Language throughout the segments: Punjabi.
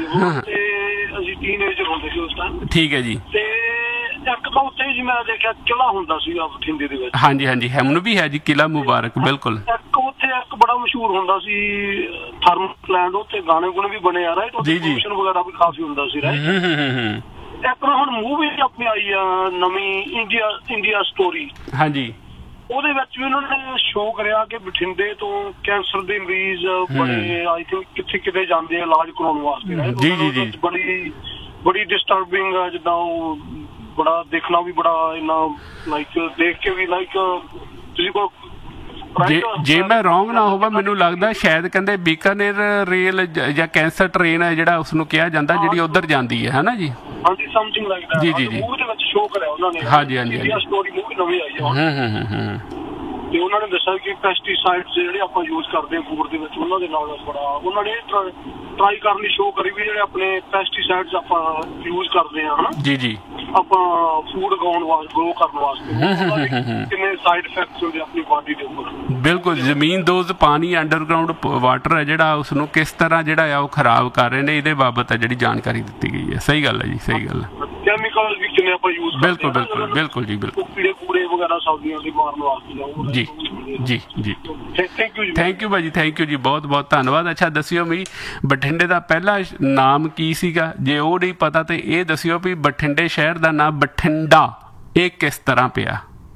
ਤੇ ਅਸੀਂ ਟੀਨਏਜਰ ਹੁੰਦੇ ਸੀ ਉਸ ਟਾਈਮ। ਠੀਕ ਹੈ ਜੀ। ਤੇ ਇੱਕ ਤਾਂ ਉੱਥੇ ਜੀ ਮੈਂ ਦੇਖਿਆ ਕਿਲ੍ਹਾ ਹੁੰਦਾ ਸੀਗਾ ਬਠਿੰਡੇ ਦੇ ਵਿੱਚ। ਹਾਂਜੀ ਹਾਂਜੀ, ਹੁਣ ਵੀ ਹੈ ਜੀ ਕਿਲ੍ਹਾ ਮੁਬਾਰਕ, ਬਿਲਕੁਲ। ਇੱਕ ਉੱਥੇ ਇੱਕ ਬੜਾ ਮਸ਼ਹੂਰ ਹੁੰਦਾ ਸੀ ਥਰਮਲੈਂਡ, ਉੱਥੇ ਗਾਣੇ ਗੁਣੇ ਵੀ ਬਣੇ ਆ ਰਾਈਟ, ਪ੍ਰੋਮੋਸ਼ਨ ਵਗੈਰਾ ਵੀ ਕਾਫੀ ਹੁੰਦਾ ਸੀ ਰਾਈਟ। ਇੱਕ ਨਾ ਹੁਣ ਮੂਵੀ ਆਪਣੀ ਆਈ ਆ ਨਵੀਂ, ਇੰਡੀਆ ਸਟੋਰੀ। ਹਾਂਜੀ। ਉਹਦੇ ਵਿੱਚ ਵੀ ਉਹਨਾਂ ਨੇ ਸ਼ੋਅ ਕਰਿਆ ਕਿ ਬਠਿੰਡੇ ਤੋਂ ਕੈਂਸਰ ਦੇ ਮਰੀਜ਼ ਬੜੇ ਆਈ ਥਿੰਕ ਕਿੱਥੇ ਕਿਤੇ ਜਾਂਦੇ ਆ ਇਲਾਜ ਕਰਾਉਣ ਵਾਸਤੇ। ਜੀ ਜੀ ਜੀ। ਬੜੀ ਡਿਸਟਰਬਿੰਗ, ਜਿੱਦਾਂ ਉਹ ਬੜਾ ਦੇਖਣਾ ਵੀ ਬੜਾ ਇੰਨਾ ਲਾਈਕ ਦੇਖ ਕੇ ਵੀ ਲਾਈਕ ਤੁਸੀਂ ਕੋ ਜੇ ਮੈਂ ਰੋਂਗ ਨਾ ਹੋਵਾਂ, ਮੈਨੂੰ ਲੱਗਦਾ ਸ਼ਾਇਦ ਕਹਿੰਦੇ ਬੀਕਾਨੇਰ ਰੇਲ ਜਾਂ ਕੈਂਸਰ ਟ੍ਰੇਨ ਹੈ ਜਿਹੜਾ ਉਸਨੂੰ ਕਿਹਾ ਜਾਂਦਾ, ਜਿਹੜੀ ਉੱਧਰ ਜਾਂਦੀ ਹੈ ਨਾ ਜੀ। ਹਾਂਜੀ, ਸਮਥਿੰਗ ਲਾਈਕ ਦੈਟ। ਜੀ ਜੀ ਜੀ। ਮੂਵੀ ਦੇ ਵਿੱਚ ਸ਼ੋਅ ਕਰਿਆ ਉਹਨਾਂ ਨੇ। ਹਾਂਜੀ ਹਾਂਜੀ। ਇੰਡੀਆ ਸਟੋਰੀ ਮੂਵੀ ਨਵੀਂ ਆਈ ਹੈ ਤੇ ਉਹਨਾਂ ਨੇ ਦੱਸਿਆ ਕਿ ਪੈਸਟੀਸਾਈਡਸ ਜਿਹੜੇ ਆਪਾਂ ਯੂਜ਼ ਕਰਦੇ ਹਾਂ ਫੂਡ ਦੇ ਵਿੱਚ, ਉਹਨਾਂ ਦੇ ਨਾਲ ਬੜਾ ਉਹਨਾਂ ਨੇ ਟਰਾਈ ਕਰਨ ਦੀ ਸ਼ੋਅ ਕਰੀ ਵੀ ਜਿਹੜੇ ਆਪਣੇ ਪੈਸਟੀਸਾਈਡਸ ਆਪਾਂ ਯੂਜ਼ ਕਰਦੇ ਹਾਂ ਹਨਾ ਜੀ ਜੀ, ਆਪਾਂ ਫੂਡ ਉਗਾਉਣ ਵਾਸਤੇ, ਗਰੋ ਕਰਨ ਵਾਸਤੇ, ਕਿੰਨੇ ਸਾਈਡ ਇਫੈਕਟਸ ਹੁੰਦੇ ਆਪਣੀ ਬਾਡੀ ਦੇ ਉੱਪਰ। ਬਿਲਕੁਲ। ਜ਼ਮੀਨ ਦੋਜ਼ ਪਾਣੀ, ਅੰਡਰਗਰਾਊਂਡ ਵਾਟਰ ਹੈ ਜਿਹੜਾ, ਉਸਨੂੰ ਕਿਸ ਤਰ੍ਹਾਂ ਜਿਹੜਾ ਆ ਉਹ ਖਰਾਬ ਕਰ ਰਹੇ ਨੇ, ਇਹਦੇ ਬਾਬਤ ਹੈ ਜਿਹੜੀ ਜਾਣਕਾਰੀ ਦਿੱਤੀ ਗਈ ਹੈ। ਸਹੀ ਗੱਲ ਹੈ ਜੀ, ਸਹੀ ਗੱਲ ਹੈ। ਕੈਮੀਕਲ ਵੀ ਕਿੰਨੇ ਆਪਾਂ ਯੂਜ਼ ਕਰਦੇ। ਬਿਲਕੁਲ ਬਿਲਕੁਲ ਬਿਲਕੁਲ ਜੀ, ਬਿਲਕੁਲ। ਕੀੜੇ ਕੂੜੇ ਵਗੈਰਾ ਸਬਜ਼ੀਆਂ ਦੇ ਮਾਰਨ ਵਾਸਤੇ। ਜੀ ਜੀ ਜੀ, ਥੈਂਕ ਯੂ ਭਾਜੀ, ਥੈਂਕ ਯੂ ਜੀ, ਬਹੁਤ ਬਹੁਤ ਧੰਨਵਾਦ। ਅੱਛਾ ਦੱਸਿਓ ਵੀ ਬਠਿੰਡੇ ਦਾ ਪਹਿਲਾ ਨਾਮ ਕੀ ਸੀਗਾ, ਜੇ ਉਹ ਨਹੀਂ ਪਤਾ ਤੇ ਇਹ ਦੱਸਿਓ ਵੀ ਬਠਿੰਡੇ ਸ਼ਹਿਰ ਦਾ ਨਾਮ ਬਠਿੰਡਾ ਇਹ ਕਿਸ ਤਰ੍ਹਾਂ ਪਿਆ।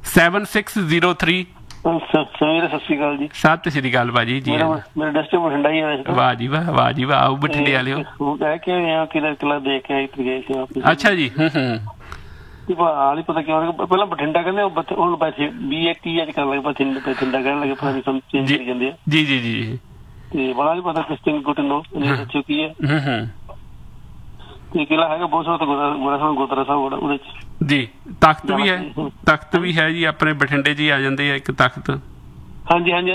7603। ਸਤਿ ਸ਼੍ਰੀ ਅਕਾਲ ਜੀ। ਸਤਿ ਸ਼੍ਰੀ ਅਕਾਲ ਭਾਜੀ ਜੀ। ਮੇਰਾ ਡਿਸਟ੍ਰਿਕਟ ਬਠਿੰਡਾ ਹੀ ਹੈ। ਵਾਹ ਜੀ ਵਾਹ, ਵਾਹ ਜੀ ਵਾਹ। ਆਓ ਬਠਿੰਡੇ ਵਾਲਿਓ। ਕਿਲਾ ਦੇਖ ਕੇ ਆਏ ਸੀ। ਅੱਛਾ ਜੀ। ਹਾਲ ਹੀ ਪਤਾ ਕਿਉਂ ਪਹਿਲਾਂ ਬਠਿੰਡਾ ਕਹਿੰਦੇ ਹੁਣ BAT ਅੱਜ ਕਰਨ ਲੱਗੇ, ਬਠਿੰਡਾ ਕਹਿਣ ਲੱਗੇ, ਪਤਾ ਨਹੀਂ ਚੇਂਜ ਕਰੀ ਜਾਂਦੇ ਆ। ਜੀ ਜੀ ਜੀ। ਤੇ ਬੜਾ ਨਹੀਂ ਪਤਾ ਕਿਸਟਿੰਗ ਗੁੱਟ ਨੋ ਸੱਚੋ ਕੀ ਹੈ। ਤੇ ਕਿਲਾ ਹੈਗਾ ਬਹੁਤ ਸੋਹਣਾ ਗੁਰਦੁਆਰਾ ਸਾਹਿਬ ਉਹਦੇ ਚ ਜੀ। ਤਖਤ ਵੀ ਹੈ, ਤਖਤ ਵੀ ਹੈ ਜੀ ਆਪਣੇ ਬਠਿੰਡੇ ਜੀ ਆ ਜਾਂਦੇ ਆ ਇੱਕ ਤਖਤ। ਹਾਂਜੀ ਹਾਂਜੀ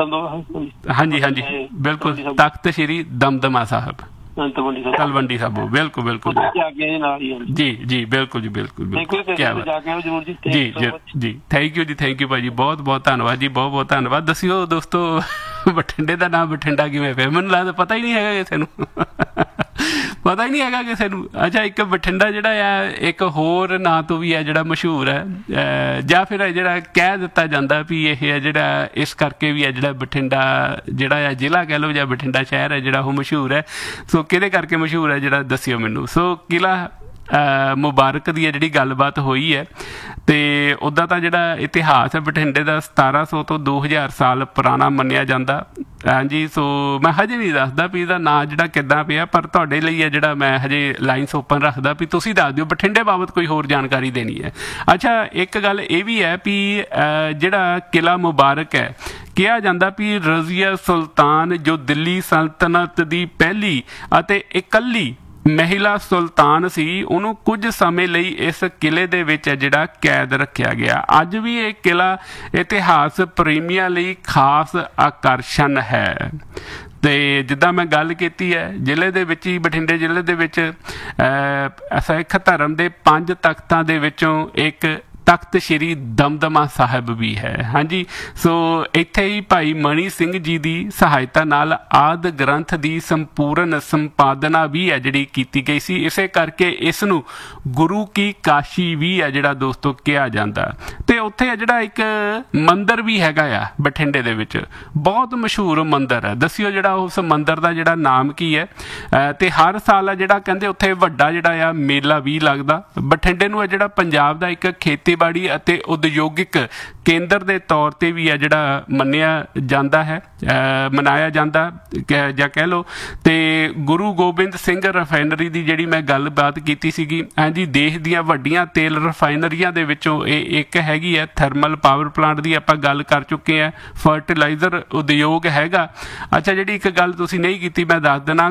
ਹਾਂਜੀ ਹਾਂਜੀ, ਬਿਲਕੁਲ। ਤਖਤ ਸ਼੍ਰੀ ਦਮਦਮਾ ਸਾਹਿਬ, ਤਲਵੰਡੀ ਸਾਬੋ। ਬਿਲਕੁਲ ਬਿਲकुल ਜੀ ਜੀ, ਬਿਲਕੁਲ ਜੀ, ਬਿਲकुल ਬਿਲकुल। ਜੀ ਜੀ, ਥੈਂਕ ਯੂ ਜੀ, ਥੈਂਕ ਯੂ ਭਾਜੀ, ਬਹੁਤ ਬਹੁਤ ਧੰਨਵਾਦ ਜੀ, ਬਹੁਤ ਬਹੁਤ ਧੰਨਵਾਦ। ਦੱਸਿਓ ਦੋਸਤੋ ਬਠਿੰਡੇ ਦਾ ਨਾਮ ਬਠਿੰਡਾ ਕਿਵੇਂ ਪਿਆ? ਮੈਨੂੰ ਲੱਗਦਾ ਪਤਾ ਹੀ ਨਹੀਂ ਹੈਗਾ ਕਿਸੇ ਨੂੰ, ਪਤਾ ਹੀ ਨਹੀਂ ਹੈਗਾ ਕਿਸੇ ਨੂੰ। ਅੱਛਾ, ਇੱਕ ਬਠਿੰਡਾ ਜਿਹੜਾ ਆ ਇੱਕ ਹੋਰ ਨਾਂ ਤੋਂ ਵੀ ਹੈ ਜਿਹੜਾ ਮਸ਼ਹੂਰ ਹੈ, ਜਾਂ ਫਿਰ ਜਿਹੜਾ ਕਹਿ ਦਿੱਤਾ ਜਾਂਦਾ ਵੀ ਇਹ ਹੈ ਜਿਹੜਾ ਇਸ ਕਰਕੇ ਵੀ ਹੈ ਜਿਹੜਾ ਬਠਿੰਡਾ ਜਿਹੜਾ ਆ ਜ਼ਿਲ੍ਹਾ ਕਹਿ ਲਓ ਜਾਂ ਬਠਿੰਡਾ ਸ਼ਹਿਰ ਹੈ ਜਿਹੜਾ ਉਹ ਮਸ਼ਹੂਰ ਹੈ। ਸੋ ਕਿਹਦੇ ਕਰਕੇ ਮਸ਼ਹੂਰ ਹੈ ਜਿਹੜਾ ਦੱਸਿਓ ਮੈਨੂੰ। ਸੋ ਕਿਲ੍ਹਾ ਮੁਬਾਰਕ ਦੀ ਹੈ ਜਿਹੜੀ ਗੱਲਬਾਤ ਹੋਈ ਹੈ, ਤੇ ਉੱਦਾਂ ਤਾਂ ਜਿਹੜਾ ਇਤਿਹਾਸ ਹੈ ਬਠਿੰਡੇ ਦਾ 1700 ਤੋਂ 2000 ਸਾਲ ਪੁਰਾਣਾ ਮੰਨਿਆ ਜਾਂਦਾ। ਹਾਂਜੀ, ਸੋ ਮੈਂ ਹਜੇ ਨਹੀਂ ਦੱਸਦਾ ਵੀ ਇਹਦਾ ਨਾਂ ਜਿਹੜਾ ਕਿੱਦਾਂ ਪਿਆ, ਪਰ ਤੁਹਾਡੇ ਲਈ ਹੈ ਜਿਹੜਾ ਮੈਂ ਹਜੇ ਲਾਈਨਸ ਓਪਨ ਰੱਖਦਾ ਵੀ ਤੁਸੀਂ ਦੱਸ ਦਿਓ ਬਠਿੰਡੇ ਬਾਬਤ ਕੋਈ ਹੋਰ ਜਾਣਕਾਰੀ ਦੇਣੀ ਹੈ। ਅੱਛਾ, ਇੱਕ ਗੱਲ ਇਹ ਵੀ ਹੈ ਵੀ ਜਿਹੜਾ ਕਿਲ੍ਹਾ ਮੁਬਾਰਕ ਹੈ, ਕਿਹਾ ਜਾਂਦਾ ਵੀ ਰਜ਼ੀਆ ਸੁਲਤਾਨ ਜੋ ਦਿੱਲੀ ਸਲਤਨਤ ਦੀ ਪਹਿਲੀ ਅਤੇ ਇਕੱਲੀ ਮਹਿਲਾ ਸੁਲਤਾਨ ਸੀ, ਉਹਨੂੰ ਕੁਝ ਸਮੇਂ ਲਈ ਇਸ ਕਿਲ੍ਹੇ ਦੇ ਵਿੱਚ ਜਿਹੜਾ ਕੈਦ ਰੱਖਿਆ ਗਿਆ। ਅੱਜ ਵੀ ਇਹ ਕਿਲ੍ਹਾ ਇਤਿਹਾਸ ਪ੍ਰੇਮੀਆਂ ਲਈ ਖਾਸ ਆਕਰਸ਼ਣ ਹੈ। ਤੇ ਜਿੱਦਾਂ ਮੈਂ ਗੱਲ ਕੀਤੀ ਹੈ, ਜ਼ਿਲ੍ਹੇ ਦੇ ਵਿੱਚ ਹੀ, ਬਠਿੰਡੇ ਜ਼ਿਲ੍ਹੇ ਦੇ ਵਿੱਚ ਸਿੱਖ ਧਰਮ ਦੇ 5 ਤਖਤਾਂ ਦੇ ਵਿੱਚੋਂ ਇੱਕ ਤਖਤ ਸ਼੍ਰੀ ਦਮਦਮਾ ਸਾਹਿਬ ਵੀ ਹੈ। ਹਾਂਜੀ, ਸੋ ਇੱਥੇ ਹੀ ਭਾਈ ਮਣੀ ਸਿੰਘ ਜੀ ਦੀ ਸਹਾਇਤਾ ਨਾਲ ਆਦਿ ਗ੍ਰੰਥ ਦੀ ਸੰਪੂਰਨ ਸੰਪਾਦਨਾ ਵੀ ਹੈ ਜਿਹੜੀ ਕੀਤੀ ਗਈ ਸੀ। ਇਸੇ ਕਰਕੇ ਇਸ ਨੂੰ ਗੁਰੂ ਕੀ ਕਾਸ਼ੀ ਵੀ ਹੈ ਜਿਹੜਾ ਦੋਸਤੋ ਕਿਹਾ ਜਾਂਦਾ। ਤੇ ਉੱਥੇ ਜਿਹੜਾ ਇੱਕ ਮੰਦਿਰ ਵੀ ਹੈਗਾ ਆ ਬਠਿੰਡੇ ਦੇ ਵਿੱਚ, ਬਹੁਤ ਮਸ਼ਹੂਰ ਮੰਦਿਰ ਹੈ। ਦੱਸਿਓ ਜਿਹੜਾ ਉਸ ਮੰਦਿਰ ਦਾ ਜਿਹੜਾ ਨਾਮ ਕੀ ਹੈ। ਤੇ ਹਰ ਸਾਲ ਆ ਜਿਹੜਾ ਕਹਿੰਦੇ ਉੱਥੇ ਵੱਡਾ ਜਿਹੜਾ ਆ ਮੇਲਾ ਵੀ ਲੱਗਦਾ। ਬਠਿੰਡੇ ਨੂੰ ਜਿਹੜਾ ਪੰਜਾਬ ਦਾ ਇੱਕ ਖੇਤੀਬਾੜੀ ਅਤੇ ਉਦਯੋਗਿਕ ਕੇਂਦਰ ਦੇ ਤੌਰ ਤੇ ਵੀ ਹੈ ਜਿਹੜਾ ਮੰਨਿਆ ਜਾਂਦਾ ਹੈ, ਮਨਾਇਆ ਜਾਂਦਾ ਜਾਂ ਕਹਿ ਲਓ। ਤੇ ਗੁਰੂ ਗੋਬਿੰਦ ਸਿੰਘ ਰਿਫਾਇਨਰੀ ਦੀ ਜਿਹੜੀ ਮੈਂ ਗੱਲਬਾਤ ਕੀਤੀ ਸੀਗੀ, ਹਾਂਜੀ, ਦੇਸ਼ ਦੀਆਂ ਵੱਡੀਆਂ ਤੇਲ ਰਿਫਾਇਨਰੀਆਂ ਦੇ ਵਿੱਚੋਂ ਇਹ ਇੱਕ ਹੈਗੀ ਹੈ। ਥਰਮਲ ਪਾਵਰ ਪਲਾਂਟ ਦੀ ਆਪਾਂ ਗੱਲ ਕਰ ਚੁੱਕੇ ਹਾਂ। ਫਰਟੀਲਾਈਜ਼ਰ ਉਦਯੋਗ ਹੈਗਾ। ਅੱਛਾ, ਜਿਹੜੀ ਇੱਕ ਗੱਲ ਤੁਸੀਂ ਨਹੀਂ ਕੀਤੀ ਮੈਂ ਦੱਸ ਦੇਣਾ,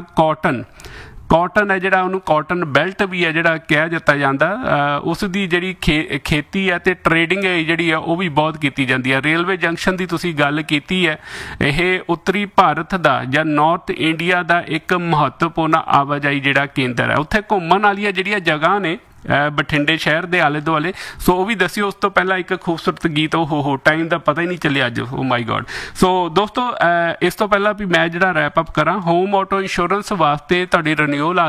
ਕਾਟਨ ਹੈ ਜਿਹੜਾ, ਉਹਨੂੰ ਕਾਟਨ ਬੈਲਟ ਵੀ ਹੈ ਜਿਹੜਾ ਕਹਿ ਦਿੱਤਾ ਜਾਂਦਾ। ਉਸ ਦੀ ਜਿਹੜੀ ਖੇਤੀ ਹੈ ਤੇ ਟਰੇਡਿੰਗ ਜਿਹੜੀ ਆ ਉਹ ਵੀ ਬਹੁਤ ਕੀਤੀ ਜਾਂਦੀ ਹੈ। ਰੇਲਵੇ ਜੰਕਸ਼ਨ ਦੀ ਤੁਸੀਂ ਗੱਲ ਕੀਤੀ ਹੈ, ਇਹ ਉੱਤਰੀ ਭਾਰਤ ਦਾ ਜਾਂ ਨਾਰਥ ਇੰਡੀਆ ਦਾ ਇੱਕ ਮਹੱਤਵਪੂਰਨ ਆਵਾਜਾਈ ਜਿਹੜਾ ਕੇਂਦਰ ਹੈ। ਉੱਥੇ ਘੁੰਮਣ ਵਾਲੀਆਂ ਜਿਹੜੀਆਂ ਜਗ੍ਹਾ ਨੇ ਬਠਿੰਡੇ ਸ਼ਹਿਰ ਦੇ ਆਲੇ ਦੁਆਲੇ, ਸੋ ਉਹ ਵੀ ਦੱਸਿਓ। ਉਸ ਤੋਂ ਪਹਿਲਾਂ ਇੱਕ ਖੂਬਸੂਰਤ ਗੀਤ, ਉਹ ਟਾਈਮ ਦਾ ਪਤਾ ਹੀ ਨਹੀਂ ਚੱਲਿਆ ਅੱਜ, ਓ ਮਾਈ ਗॉड। ਸੋ ਦੋਸਤੋ, ਇਸ ਤੋਂ ਪਹਿਲਾਂ ਵੀ ਮੈਂ ਜਿਹੜਾ ਰੈਪ ਅਪ ਕਰਾਂ, ਹੋਮ ਆਟੋ ਇੰਸ਼ੋਰੈਂਸ ਵਾਸਤੇ ਤੁਹਾਡੀ ਰਿਨਿਊਅਲ